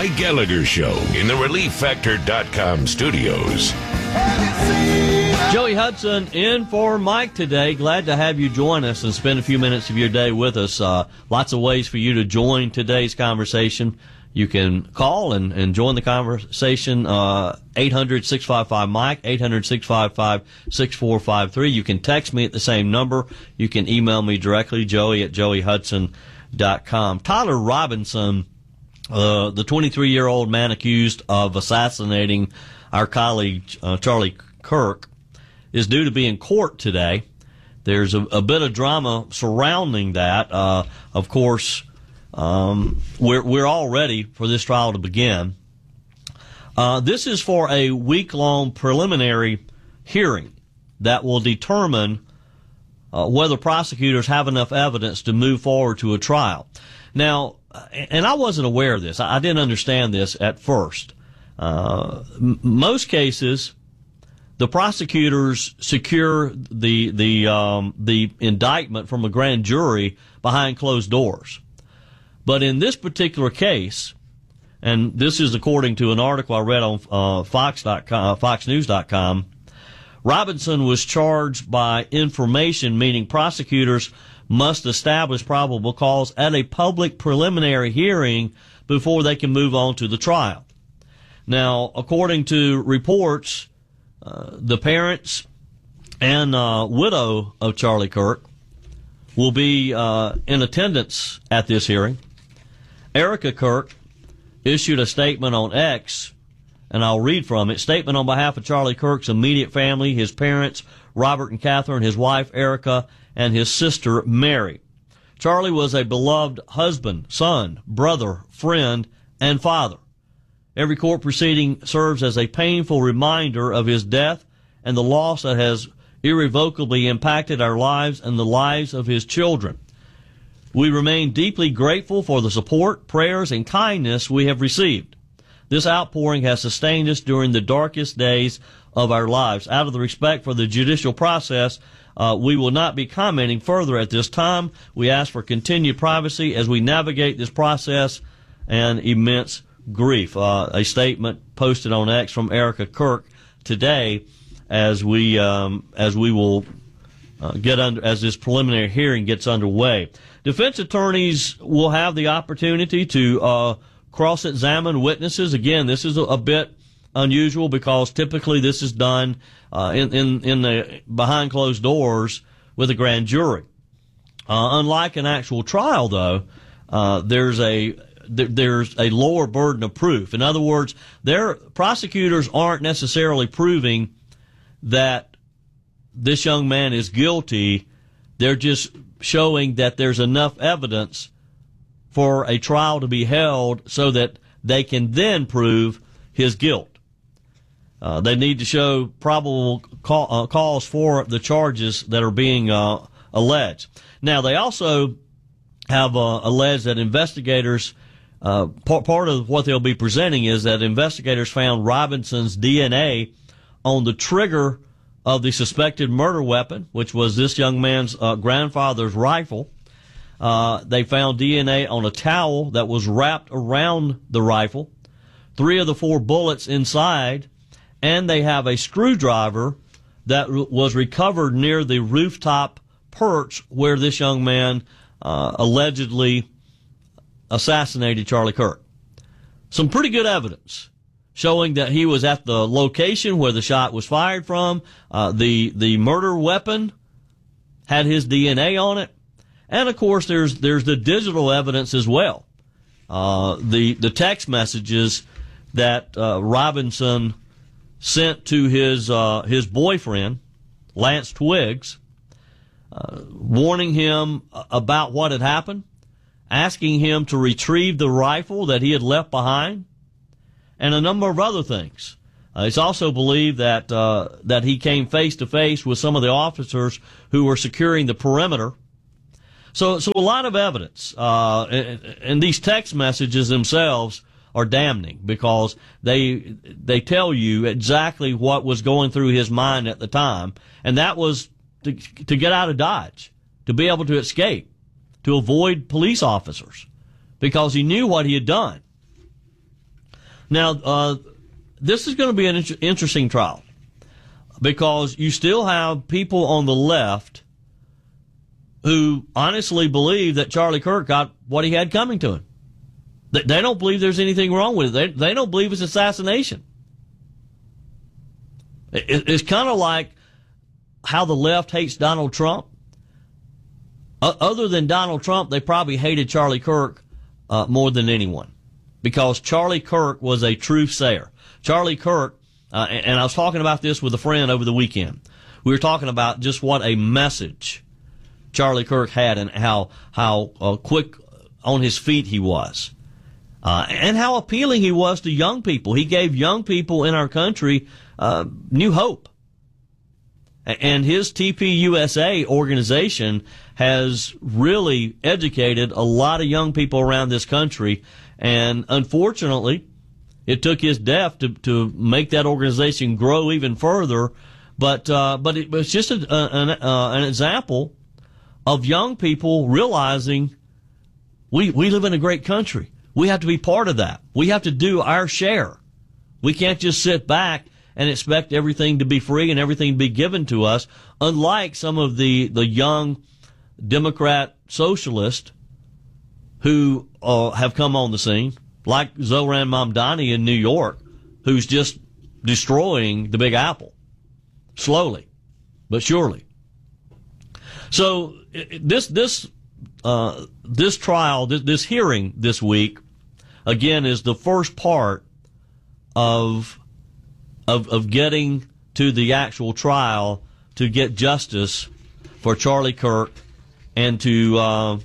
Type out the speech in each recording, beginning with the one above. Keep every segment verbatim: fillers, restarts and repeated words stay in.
Mike Gallagher Show in the Relief Factor dot com studios. Joey Hudson in for Mike today. Glad to have you join us and spend a few minutes of your day with us. Uh, lots of ways for you to join today's conversation. You can call and, and join the conversation, uh, eight hundred, six five five, Mike, eight hundred, six five five, six four five three. You can text me at the same number. You can email me directly, joey at joey hudson dot com. Tyler Robinson, uh, the twenty-three-year-old man accused of assassinating our colleague, uh, Charlie Kirk, is due to be in court today. There's a, a bit of drama surrounding that. Uh, of course, Um, we're, we're all ready for this trial to begin. Uh, this is for a week-long preliminary hearing that will determine uh, whether prosecutors have enough evidence to move forward to a trial. Now, and I wasn't aware of this. I, I didn't understand this at first. Uh, m- most cases, the prosecutors secure the, the, um, the indictment from a grand jury behind closed doors. But in this particular case, and this is according to an article I read on uh, Fox dot com, Fox News dot com, Robinson was charged by information, meaning prosecutors must establish probable cause at a public preliminary hearing before they can move on to the trial. Now, according to reports, uh, the parents and uh, widow of Charlie Kirk will be uh, in attendance at this hearing. Erica Kirk issued a statement on X, and I'll read from it. Statement on behalf of Charlie Kirk's immediate family, his parents, Robert and Catherine, his wife, Erica, and his sister, Mary. Charlie was a beloved husband, son, brother, friend, and father. Every court proceeding serves as a painful reminder of his death and the loss that has irrevocably impacted our lives and the lives of his children. We remain deeply grateful for the support, prayers, and kindness we have received. This outpouring has sustained us during the darkest days of our lives. Out of the respect for the judicial process, uh, we will not be commenting further at this time. We ask for continued privacy as we navigate this process and immense grief. Uh, a statement posted on X from Erica Kirk today as we um, as we will uh, get under as this preliminary hearing gets underway. Defense attorneys will have the opportunity to uh, cross-examine witnesses. Again, this is a, a bit unusual because typically this is done uh, in, in, in the behind closed doors with a grand jury. Uh, unlike an actual trial, though, uh, there's a th- there's a lower burden of proof. In other words, their prosecutors aren't necessarily proving that this young man is guilty. They're just showing that there's enough evidence for a trial to be held so that they can then prove his guilt. Uh, they need to show probable ca- uh, cause for the charges that are being uh, alleged. Now, they also have uh, alleged that investigators, uh, part, part of what they'll be presenting is that investigators found Robinson's D N A on the trigger of the suspected murder weapon, which was this young man's uh, grandfather's rifle. Uh, they found D N A on a towel that was wrapped around the rifle, three of the four bullets inside, and they have a screwdriver that r- was recovered near the rooftop perch where this young man uh, allegedly assassinated Charlie Kirk. Some pretty good evidence showing that he was at the location where the shot was fired from. Uh, the the murder weapon had his D N A on it, and of course there's there's the digital evidence as well. Uh, the the text messages that uh, Robinson sent to his uh, his boyfriend, Lance Twiggs, uh, warning him about what had happened, asking him to retrieve the rifle that he had left behind, and a number of other things. Uh, it's also believed that uh, that he came face to face with some of the officers who were securing the perimeter. So, so a lot of evidence, uh, and, and these text messages themselves are damning because they they tell you exactly what was going through his mind at the time, and that was to, to get out of Dodge, to be able to escape, to avoid police officers, because he knew what he had done. Now, uh, this is going to be an inter- interesting trial because you still have people on the left who honestly believe that Charlie Kirk got what he had coming to him. They, they don't believe there's anything wrong with it. They, they don't believe it's assassination. It, it's kind of like how the left hates Donald Trump. Uh, other than Donald Trump, they probably hated Charlie Kirk uh, more than anyone because Charlie Kirk was a truth sayer. Charlie Kirk, uh, and, and I was talking about this with a friend over the weekend. We were talking about just what a message Charlie Kirk had and how how uh, quick on his feet he was, uh, and how appealing he was to young people. He gave young people in our country uh, new hope. And his T P U S A organization has really educated a lot of young people around this country, and unfortunately, it took his death to to make that organization grow even further. But uh, but it was just a, an, uh, an example of young people realizing we we live in a great country. We have to be part of that. We have to do our share. We can't just sit back and expect everything to be free and everything to be given to us, unlike some of the, the young Democrat socialists who uh, have come on the scene, like Zoran Mamdani in New York, who's just destroying the Big Apple, slowly but surely. So this this uh, this trial, this, this hearing this week, again, is the first part of of of getting to the actual trial to get justice for Charlie Kirk and to uh,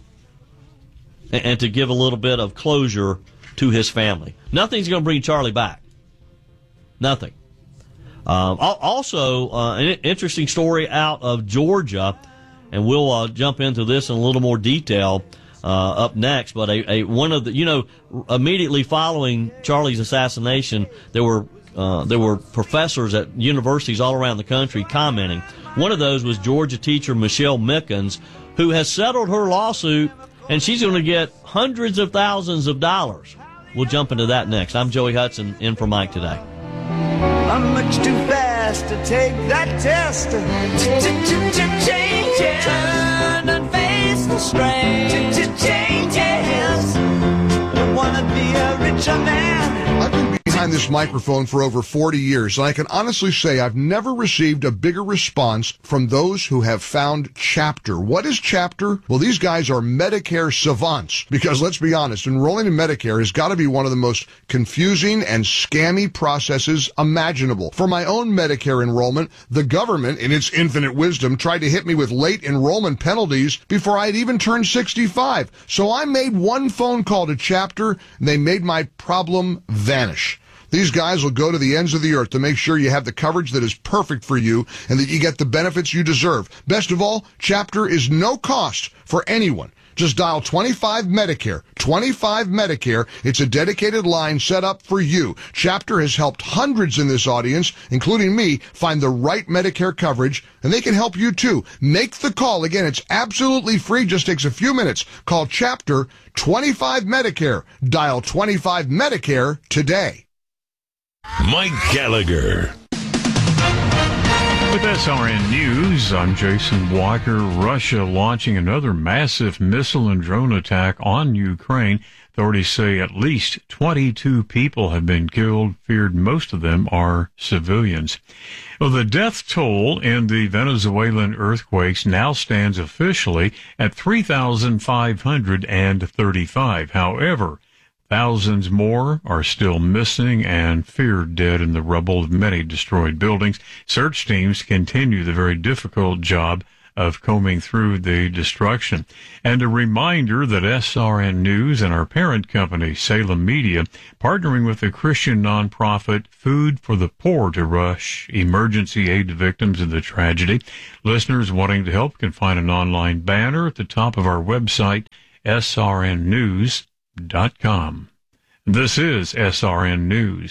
and to give a little bit of closure to his family. Nothing's going to bring Charlie back. Nothing. Um, also, uh, an interesting story out of Georgia. And we'll uh, jump into this in a little more detail uh, up next. But a, a one of the, you know, immediately following Charlie's assassination, there were uh, there were professors at universities all around the country commenting. One of those was Georgia teacher Michelle Mickens, who has settled her lawsuit, and she's going to get hundreds of thousands of dollars. We'll jump into that next. I'm Joey Hudson, in for Mike today. I'm much too fast to take that test. Changes. Turn and face the strain. Changes. I wanna be a richer man. I've been behind this microphone for over forty years, and I can honestly say I've never received a bigger response from those who have found Chapter. What is Chapter? Well, these guys are Medicare savants, because let's be honest, enrolling in Medicare has got to be one of the most confusing and scammy processes imaginable. For my own Medicare enrollment, the government, in its infinite wisdom, tried to hit me with late enrollment penalties before I'd even turned sixty-five. So I made one phone call to Chapter, and they made my problem vanish. These guys will go to the ends of the earth to make sure you have the coverage that is perfect for you and that you get the benefits you deserve. Best of all, Chapter is no cost for anyone. Just dial twenty-five Medicare. twenty-five Medicare. It's a dedicated line set up for you. Chapter has helped hundreds in this audience, including me, find the right Medicare coverage, and they can help you too. Make the call. Again, it's absolutely free. Just takes a few minutes. Call Chapter twenty-five Medicare. Dial twenty-five Medicare today. Mike Gallagher. With S R N News, I'm Jason Walker. Russia launching another massive missile and drone attack on Ukraine. Authorities say at least twenty-two people have been killed, feared most of them are civilians. Well, the death toll in the Venezuelan earthquakes now stands officially at three thousand five hundred thirty-five. However, thousands more are still missing and feared dead in the rubble of many destroyed buildings. Search teams continue the very difficult job of combing through the destruction. And a reminder that S R N News and our parent company, Salem Media, partnering with the Christian nonprofit Food for the Poor to rush emergency aid to victims of the tragedy. Listeners wanting to help can find an online banner at the top of our website, S R N news dot com. This is S R N News.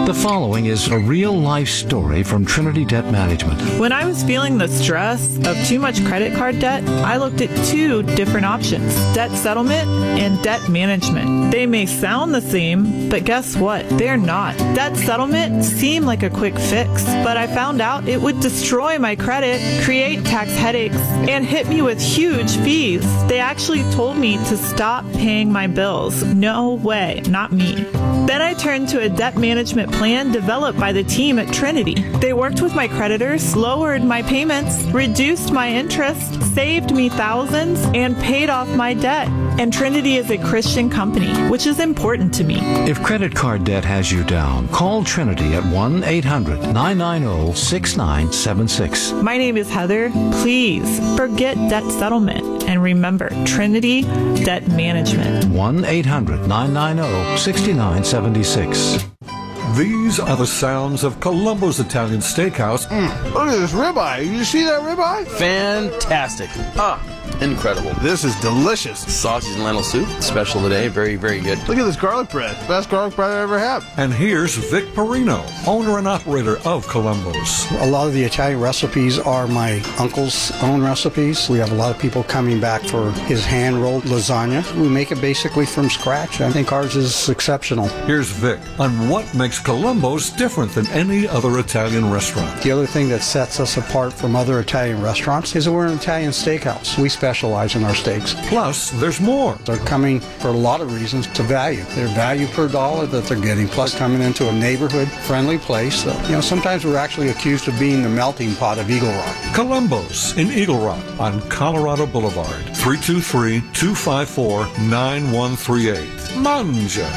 The following is a real-life story from Trinity Debt Management. When I was feeling the stress of too much credit card debt, I looked at two different options, debt settlement and debt management. They may sound the same, but guess what? They're not. Debt settlement seemed like a quick fix, but I found out it would destroy my credit, create tax headaches, and hit me with huge fees. They actually told me to stop paying my bills. No way, not me. Then I turned to a debt management plan developed by the team at Trinity. They worked with my creditors, lowered my payments, reduced my interest, saved me thousands, and paid off my debt. And Trinity is a Christian company, which is important to me. If credit card debt has you down, call Trinity at one eight hundred nine nine zero six nine seven six. My name is Heather. Please forget debt settlement and remember Trinity Debt Management. one eight hundred nine nine zero six nine seven six. These are the sounds of Columbo's Italian Steakhouse. Mm, look at this ribeye. You see that ribeye? Fantastic. Ah, incredible. This is delicious. Sausage and lentil soup, special today. Very, very good. Look at this garlic bread. Best garlic bread I ever had. And here's Vic Perino, owner and operator of Columbo's. A lot of the Italian recipes are my uncle's own recipes. We have a lot of people coming back for his hand-rolled lasagna. We make it basically from scratch. I think ours is exceptional. Here's Vic on what makes Columbo's different than any other Italian restaurant. The other thing that sets us apart from other Italian restaurants is that we're an Italian steakhouse. We specialize in our steaks. Plus, there's more. They're coming for a lot of reasons to value. Their value per dollar that they're getting, plus coming into a neighborhood-friendly place. So, you know, sometimes we're actually accused of being the melting pot of Eagle Rock. Columbo's in Eagle Rock on Colorado Boulevard. three two three, two five four, nine one three eight. Manja.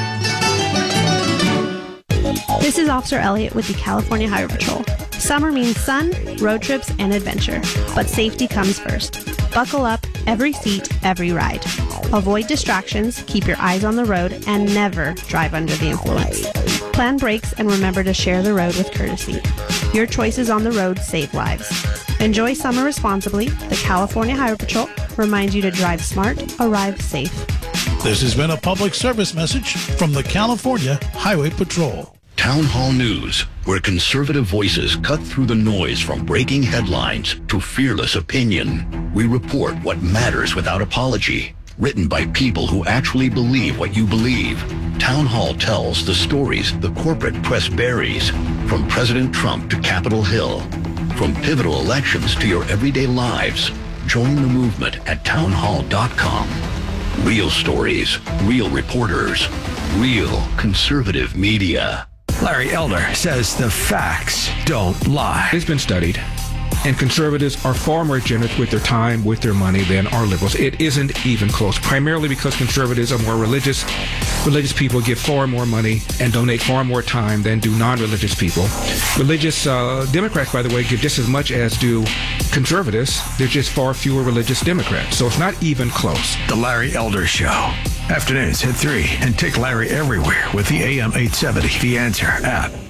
This is Officer Elliott with the California Highway Patrol. Summer means sun, road trips, and adventure, but safety comes first. Buckle up, every seat, every ride. Avoid distractions, keep your eyes on the road, and never drive under the influence. Plan brakes and remember to share the road with courtesy. Your choices on the road save lives. Enjoy summer responsibly. The California Highway Patrol reminds you to drive smart, arrive safe. This has been a public service message from the California Highway Patrol. Town Hall News, where conservative voices cut through the noise from breaking headlines to fearless opinion. We report what matters without apology. Written by people who actually believe what you believe. Town Hall tells the stories the corporate press buries, from President Trump to Capitol Hill. From pivotal elections to your everyday lives. Join the movement at town hall dot com. Real stories, real reporters, real conservative media. Larry Elder says the facts don't lie. It's been studied, and conservatives are far more generous with their time, with their money than are liberals. It isn't even close, primarily because conservatives are more religious. Religious people give far more money and donate far more time than do non-religious people. Religious uh, Democrats, by the way, give just as much as do conservatives. There's just far fewer religious Democrats, so it's not even close. The Larry Elder Show. Afternoons at three, and take Larry everywhere with the A M eight seventy The Answer app.